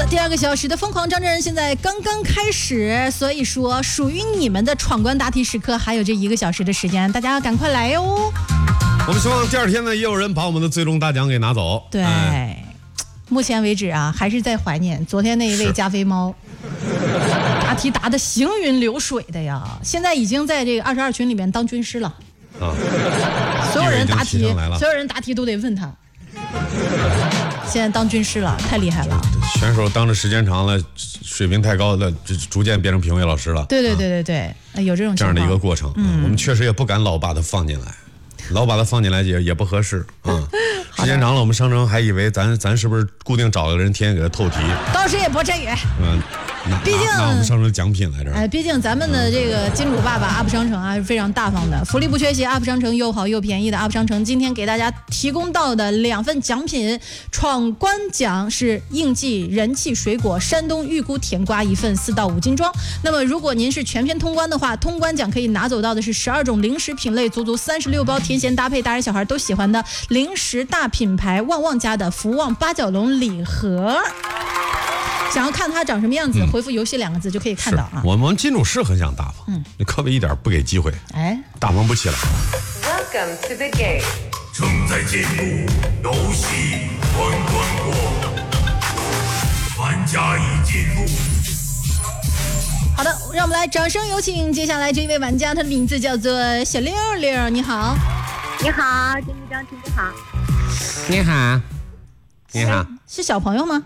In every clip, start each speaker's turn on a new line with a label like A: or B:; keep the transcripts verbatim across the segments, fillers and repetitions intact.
A: 第二个小时的疯狂张真人现在刚刚开始，所以说属于你们的闯关答题时刻还有这一个小时的时间，大家赶快来哟！
B: 我们希望第二天呢，也有人把我们的最终大奖给拿走。
A: 对，哎、目前为止啊，还是在怀念昨天那一位加菲猫，答题答的行云流水的呀，现在已经在这个二十二群里面当军师了啊！所有人答题，所有人答题都得问他。现在当军师了，太厉害了。
B: 选手当着时间长了，水平太高了，逐渐变成评委老师了。
A: 对对对对对，啊、有这种情况
B: 这样的一个过程。嗯，我们确实也不敢老把它放进来，老把它放进来也也不合适啊、嗯。时间长了，我们商城还以为咱咱是不是固定找个人天天给他透题？
A: 倒是也不至于。嗯。毕竟
B: 那我们商城奖品来着。
A: 哎，毕竟咱们的这个金主爸爸 U P 商城啊是非常大方的，福利不缺席 ，U P 商城又好又便宜的 U P 商城，今天给大家提供到的两份奖品，闯关奖是应季人气水果山东玉菇甜瓜一份，四到五斤装。那么如果您是全篇通关的话，通关奖可以拿走到的是十二种零食品类，足足三十六包甜咸搭配，大人小孩都喜欢的零食大品牌旺旺家的福旺八角笼礼盒。想要看它长什么样子、嗯、回复游戏两个字就可以看到啊。
B: 我们金主是很想大方，嗯，你可别一点不给机会，哎，大方不起来。
C: Welcome to the game，
D: 正在进入游戏关关过，玩家已进入。
A: 好的，让我们来掌声有请接下来这一位玩家，他的名字叫做小六六，你好。
E: 你好，金主张亲，你好。
B: 你好，你好，
A: 是小朋友吗？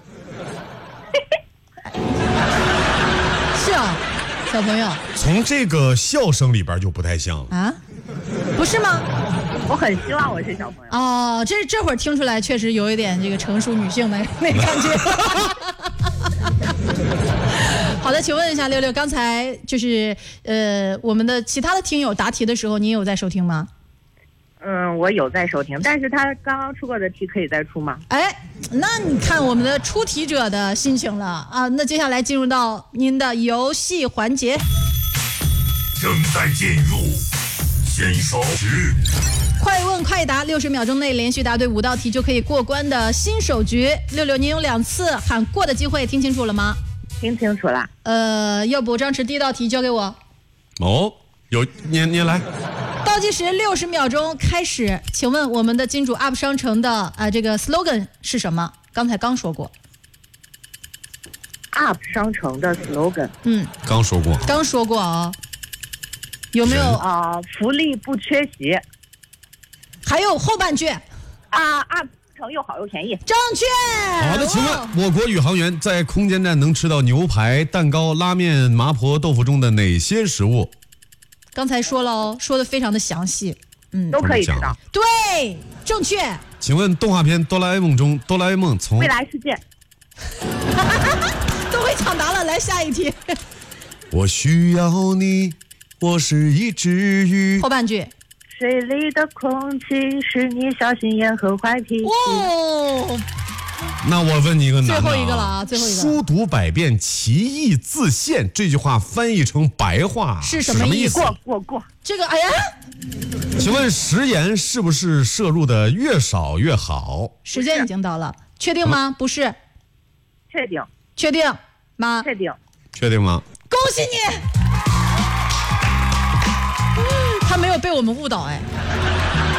A: 是啊，小朋友。
B: 从这个笑声里边就不太像
A: 啊，不是吗？
E: 我很希望我是小朋友。
A: 哦，这这会儿听出来确实有一点这个成熟女性的那感觉。好的，请问一下六六，刚才就是呃我们的其他的听友答题的时候，您有在收听吗？
E: 嗯，我有在收听，但是他刚刚出过的题可以再出吗？
A: 哎，那你看我们的出题者的心情了啊！那接下来进入到您的游戏环节，
D: 正在进入新手局，
A: 快问快答，六十秒钟内连续答对五道题就可以过关的新手局。六六，您有两次喊过的机会，听清楚了吗？
E: 听清楚了。
A: 呃，要不张弛第一道题交给我。
B: 哦，有您您来。
A: 倒计时六十秒钟开始，请问我们的金主 U P 商城的呃这个 slogan 是什么？刚才刚说过。
E: U P 商城的 slogan，
A: 嗯，
B: 刚说过，
A: 刚说过啊、哦。有没有
E: 啊、呃？福利不缺席。
A: 还有后半句。
E: 啊 ，U P 城又好又便宜。
A: 正确。
B: 好的，请问我国宇航员在空间站能吃到牛排、蛋糕、拉面、麻婆豆腐中的哪些食物？
A: 刚才说了哦，说的非常的详细，
E: 嗯，都可以知道。
A: 对，正确。
B: 请问动画片《哆啦 A 梦》中，哆啦 A 梦从
E: 未来世界
A: 都会抢答了，来下一题。
B: 我需要你，我是一只鱼。
A: 后半句。
E: 水里的空气使你小心眼和坏脾气。哦。
B: 那我问你一个难的、啊，
A: 最后一个了啊，最后一个。
B: 书读百遍，其义自现。这句话翻译成白话
A: 是什么意思？
E: 过过过。
A: 这个，哎呀，
B: 请问食盐是不是摄入的越少越好？
A: 时间已经到了，确定吗？不是。
E: 确定。
A: 确定吗？
E: 确定。
B: 确定吗？
A: 恭喜你！他没有被我们误导，哎。